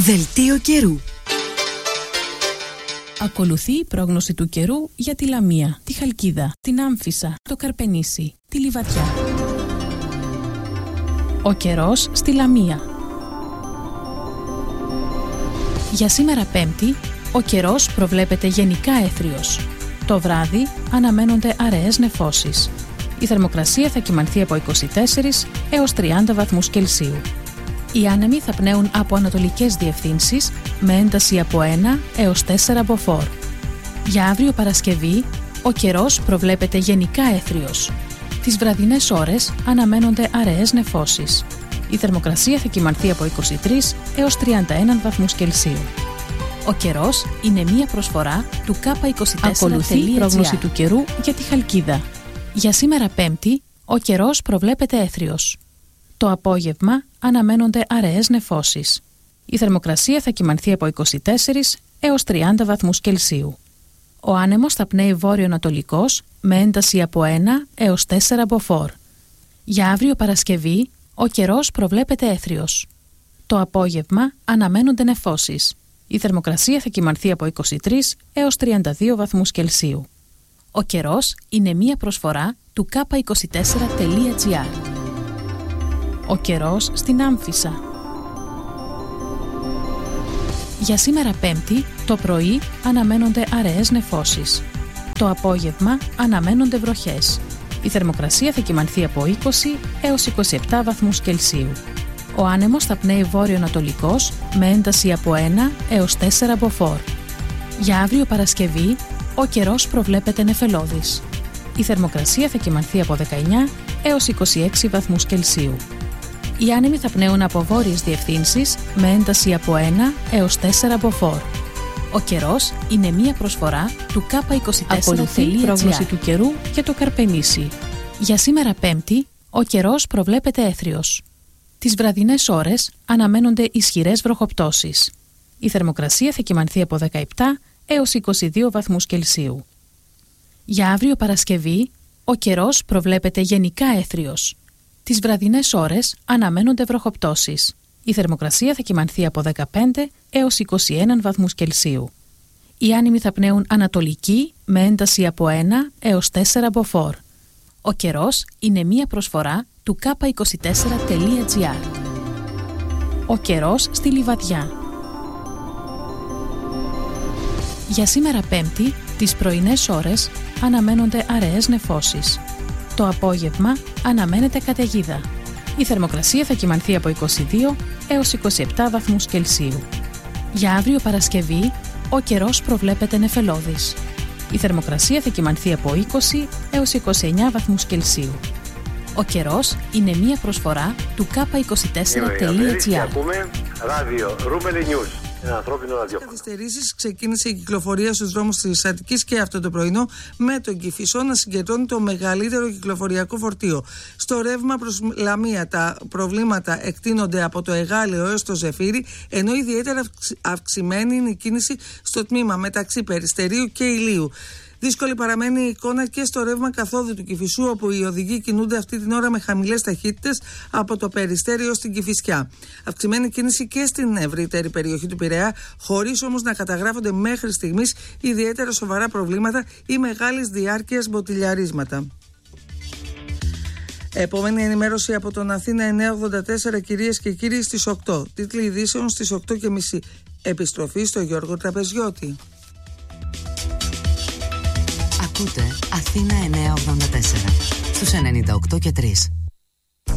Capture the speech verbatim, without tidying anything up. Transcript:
Δελτίο καιρού. Ακολουθεί η πρόγνωση του καιρού για τη Λαμία, τη Χαλκίδα, την Άμφισσα, το Καρπενήσι, τη Λιβαδιά. Ο καιρός στη Λαμία. Για σήμερα Πέμπτη, ο καιρός προβλέπεται γενικά έθριος. Το βράδυ αναμένονται αραιές νεφώσεις. Η θερμοκρασία θα κυμανθεί από είκοσι τέσσερα έως τριάντα βαθμούς Κελσίου. Οι άνεμοι θα πνέουν από ανατολικές διευθύνσεις με ένταση από ένα έως τέσσερα μποφόρ. Για αύριο Παρασκευή, ο καιρός προβλέπεται γενικά έθριος. Τις βραδινές ώρες αναμένονται αραιές νεφώσεις. Η θερμοκρασία θα κυμανθεί από είκοσι τρία έως τριάντα ένα βαθμούς Κελσίου. Ο καιρός είναι μία προσφορά του κάπα είκοσι τέσσερα. Ακολουθεί η πρόγνωση του καιρού για τη Χαλκίδα. Για σήμερα Πέμπτη, ο καιρός προβλέπεται έθριος. Το απόγευμα αναμένονται αραιές νεφώσεις. Η θερμοκρασία θα κυμανθεί από είκοσι τέσσερα έως τριάντα βαθμούς Κελσίου. Ο άνεμος θα πνέει βόρειο-ανατολικός με ένταση από ένα έως τέσσερα μποφόρ. Για αύριο Παρασκευή, ο καιρός προβλέπεται έθριος. Το απόγευμα αναμένονται νεφώσεις. Η θερμοκρασία θα κυμανθεί από είκοσι τρία έως τριάντα δύο βαθμούς Κελσίου. Ο καιρός είναι μία προσφορά του κάπα είκοσι τέσσερα τελεία τζι άρ. Ο καιρός στην Άμφισσα. Για σήμερα Πέμπτη, το πρωί αναμένονται αραιές νεφώσεις. Το απόγευμα αναμένονται βροχές. Η θερμοκρασία θα κυμανθεί από είκοσι έως είκοσι επτά βαθμούς Κελσίου. Ο άνεμος θα πνέει βόρειο-ανατολικός με ένταση από ένα έως τέσσερα μποφόρ. Για αύριο Παρασκευή, ο καιρός προβλέπεται νεφελώδης. Η θερμοκρασία θα κυμανθεί από δεκαεννιά έως είκοσι έξι βαθμούς Κελσίου. Οι άνεμοι θα πνέουν από βόρειες διευθύνσεις με ένταση από ένα έως τέσσερα μποφόρ. Ο καιρός είναι μία προσφορά του κάπα είκοσι τέσσερα τελεία τζι άρ. Ακολουθεί η πρόγνωση του καιρού για το Καρπενήσι. Για σήμερα Πέμπτη, ο καιρός προβλέπεται έθριος. Τις βραδινές ώρες αναμένονται ισχυρές βροχοπτώσεις. Η θερμοκρασία θα κυμανθεί από δεκαεπτά έως είκοσι δύο βαθμούς Κελσίου. Για αύριο Παρασκευή, ο καιρός προβλέπεται γενικά έθριος. Τις βραδινές ώρες αναμένονται βροχοπτώσεις. Η θερμοκρασία θα κυμανθεί από δεκαπέντε έως είκοσι ένα βαθμούς Κελσίου. Οι άνεμοι θα πνέουν ανατολική με ένταση από ένα έως τέσσερα μποφόρ. Ο καιρός είναι μία προσφορά του κάπα είκοσι τέσσερα τελεία τζι άρ. Ο καιρός στη Λιβαδιά. Για σήμερα Πέμπτη, τις πρωινές ώρες αναμένονται αραιές νεφώσεις. Το απόγευμα αναμένεται καταιγίδα. Η θερμοκρασία θα κυμανθεί από είκοσι δύο έως είκοσι επτά βαθμούς Κελσίου. Για αύριο Παρασκευή, ο καιρός προβλέπεται νεφελώδης. Η θερμοκρασία θα κυμανθεί από είκοσι έως είκοσι εννιά βαθμούς Κελσίου. Ο καιρός είναι μία προσφορά του κάπα είκοσι τέσσερα τελεία τζι άρ. Ακούμε ράδιο Ρούμελι News. Ένα ανθρώπινο ραδιόφωνο. Καθυστερήσεις, ξεκίνησε η κυκλοφορία στους δρόμους της Αττικής και αυτό το πρωινό, με τον Κηφισό να συγκεντρώνει το μεγαλύτερο κυκλοφοριακό φορτίο. Στο ρεύμα προς Λαμία τα προβλήματα εκτείνονται από το Εγάλεο έως το Ζεφύρι, ενώ ιδιαίτερα αυξημένη είναι η κίνηση στο τμήμα μεταξύ Περιστερίου και Ηλίου. Δύσκολη παραμένει η εικόνα και στο ρεύμα καθόδου του Κηφισού, όπου οι οδηγοί κινούνται αυτή την ώρα με χαμηλές ταχύτητες από το Περιστέριο στην Κηφισιά. Αυξημένη κίνηση και στην ευρύτερη περιοχή του Πειραιά, χωρίς όμως να καταγράφονται μέχρι στιγμής ιδιαίτερα σοβαρά προβλήματα ή μεγάλης διάρκειας μποτιλιαρίσματα. Επόμενη ενημέρωση από τον Αθήνα εννιακόσια ογδόντα τέσσερα, κυρίες και κύριοι, στις οκτώ. Τίτλοι ειδήσεων στις οκτώ και μισή. Επιστροφή στο Γιώργο Τραπεζιώτη. Ακούτε Αθήνα εννιακόσια ογδόντα τέσσερα στους ενενήντα οκτώ και τρία.